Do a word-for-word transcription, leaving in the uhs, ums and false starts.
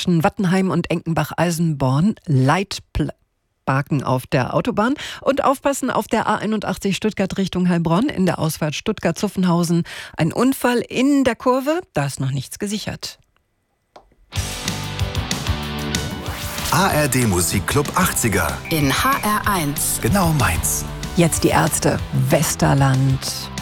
zwischen Wattenheim und Enkenbach-Eisenborn. Leitplanken auf der Autobahn und aufpassen auf der A einundachtzig Stuttgart Richtung Heilbronn in der Ausfahrt Stuttgart-Zuffenhausen. Ein Unfall in der Kurve, da ist noch nichts gesichert. A R D Musikclub achtziger. In H R eins. Genau meins. Jetzt die Ärzte. Westerland.